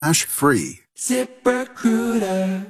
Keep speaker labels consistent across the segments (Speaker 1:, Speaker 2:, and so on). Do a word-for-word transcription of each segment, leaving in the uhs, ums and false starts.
Speaker 1: free.
Speaker 2: ZipRecruiter.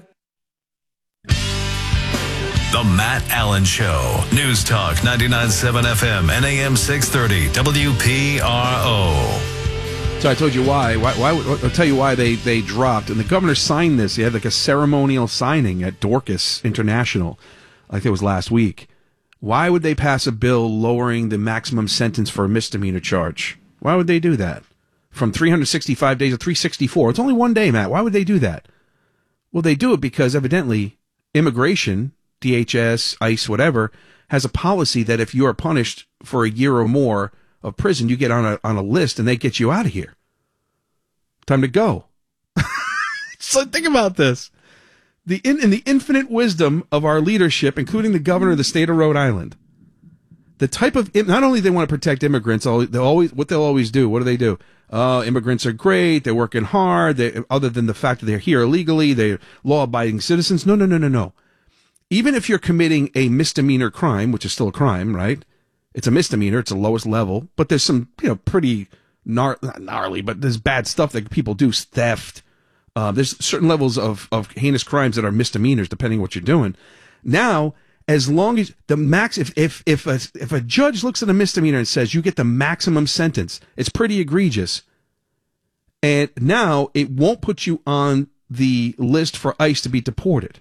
Speaker 3: The Matt Allen Show. News Talk ninety-nine point seven F M and A M six thirty W P R O.
Speaker 4: So I told you why. Why? why I'll tell you why they, they dropped. And the governor signed this. He had like a ceremonial signing at Dorcas International. I think it was last week. Why would they pass a bill lowering the maximum sentence for a misdemeanor charge? Why would they do that? From three hundred sixty-five days to three hundred sixty-four. It's only one day, Matt. Why would they do that? Well, they do it because evidently immigration, D H S, ICE, whatever, has a policy that if you are punished for a year or more of prison, you get on a on a list and they get you out of here. Time to go. So think about this. The in, in the infinite wisdom of our leadership, including the governor of the state of Rhode Island, the type of, not only they want to protect immigrants, they always what they'll always do. What do they do? Uh, immigrants are great. They're working hard. They, other than the fact that they're here illegally, they're law-abiding citizens. No, no, no, no, no. Even if you're committing a misdemeanor crime, which is still a crime, right? It's a misdemeanor. It's the lowest level. But there's some, you know, pretty gnar- not gnarly, but there's bad stuff that people do. Theft. Uh, there's certain levels of, of heinous crimes that are misdemeanors, depending on what you're doing. Now, as long as the max, if if if a, if a judge looks at a misdemeanor and says you get the maximum sentence, it's pretty egregious. And now it won't put you on the list for ICE to be deported.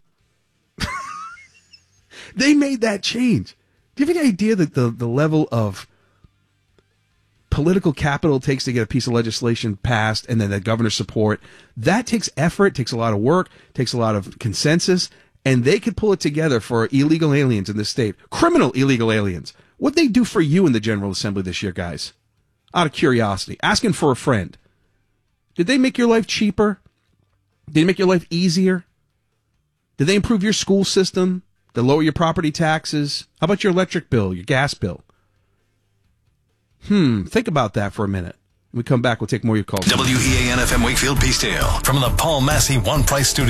Speaker 4: They made that change. Do you have any idea that the, the level of political capital it takes to get a piece of legislation passed and then the governor's support? That takes effort, takes a lot of work, takes a lot of consensus, and they could pull it together for illegal aliens in this state. Criminal illegal aliens. What'd they do for you in the General Assembly this year, guys? Out of curiosity. Asking for a friend. Did they make your life cheaper? Did they make your life easier? Did they improve your school system? They lower your property taxes? How about your electric bill, your gas bill? Hmm, think about that for a minute. When we come back, we'll take more of your calls.
Speaker 3: W E A N F M Wakefield Peacedale from the Paul Massey One Price Studio.